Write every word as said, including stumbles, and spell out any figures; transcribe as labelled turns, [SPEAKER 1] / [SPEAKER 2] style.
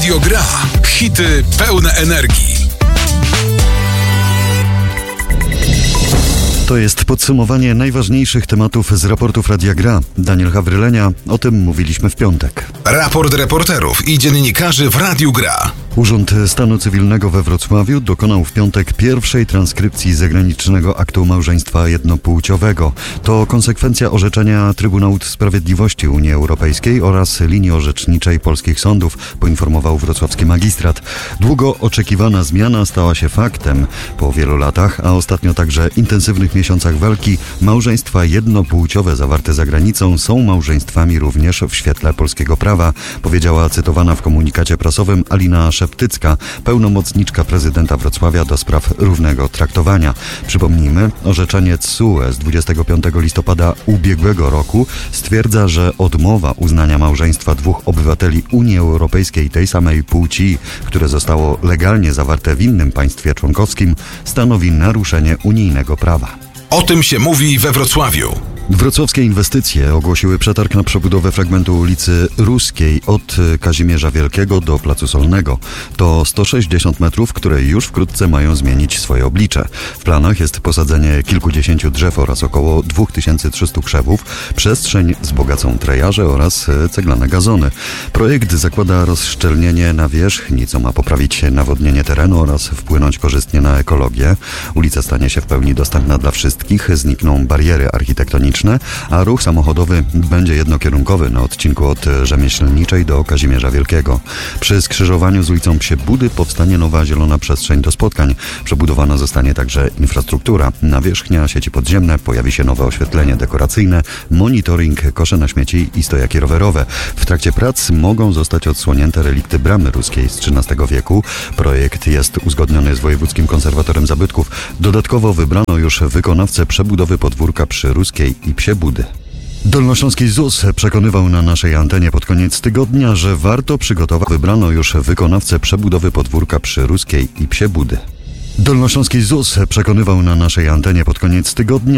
[SPEAKER 1] Radio Gra. Hity pełne energii.
[SPEAKER 2] To jest podsumowanie najważniejszych tematów z raportów Radia Gra. Daniel Hawrylenia, o tym mówiliśmy w piątek.
[SPEAKER 1] Raport reporterów i dziennikarzy w Radiu Gra.
[SPEAKER 2] Urząd Stanu Cywilnego we Wrocławiu dokonał w piątek pierwszej transkrypcji zagranicznego aktu małżeństwa jednopłciowego. To konsekwencja orzeczenia Trybunału Sprawiedliwości Unii Europejskiej oraz linii orzeczniczej polskich sądów, poinformował wrocławski magistrat. Długo oczekiwana zmiana stała się faktem. Po wielu latach, a ostatnio także intensywnych miesiącach walki, małżeństwa jednopłciowe zawarte za granicą są małżeństwami również w świetle polskiego prawa, powiedziała cytowana w komunikacie prasowym Alina Szeptycka, pełnomocniczka prezydenta Wrocławia do spraw równego traktowania. Przypomnijmy, orzeczenie T S U E z dwudziestego piątego listopada ubiegłego roku stwierdza, że odmowa uznania małżeństwa dwóch obywateli Unii Europejskiej tej samej płci, które zostało legalnie zawarte w innym państwie członkowskim, stanowi naruszenie unijnego prawa.
[SPEAKER 1] O tym się mówi we Wrocławiu.
[SPEAKER 2] Wrocławskie inwestycje ogłosiły przetarg na przebudowę fragmentu ulicy Ruskiej od Kazimierza Wielkiego do Placu Solnego. To sto sześćdziesiąt metrów, które już wkrótce mają zmienić swoje oblicze. W planach jest posadzenie kilkudziesięciu drzew oraz około dwa tysiące trzysta krzewów, przestrzeń wzbogacą trejarze oraz ceglane gazony. Projekt zakłada rozszczelnienie nawierzchni, co ma poprawić nawodnienie terenu oraz wpłynąć korzystnie na ekologię. Ulica stanie się w pełni dostępna dla wszystkich, znikną bariery architektoniczne, a ruch samochodowy będzie jednokierunkowy na odcinku od Rzemieślniczej do Kazimierza Wielkiego. Przy skrzyżowaniu z ulicą Psie Budy powstanie nowa zielona przestrzeń do spotkań. Przebudowana zostanie także infrastruktura, nawierzchnia, sieci podziemne, pojawi się nowe oświetlenie dekoracyjne, monitoring, kosze na śmieci i stojaki rowerowe. W trakcie prac mogą zostać odsłonięte relikty bramy ruskiej z trzynastego wieku. Projekt jest uzgodniony z Wojewódzkim Konserwatorem Zabytków. Dodatkowo wybrano już wykonawcę przebudowy podwórka przy Ruskiej i Psie Budy. Dolnośląski Z U S przekonywał na naszej antenie pod koniec tygodnia, że warto przygotować. Wybrano już wykonawcę przebudowy podwórka przy Ruskiej i Psie Budy. Dolnośląski Z U S przekonywał na naszej antenie pod koniec tygodnia,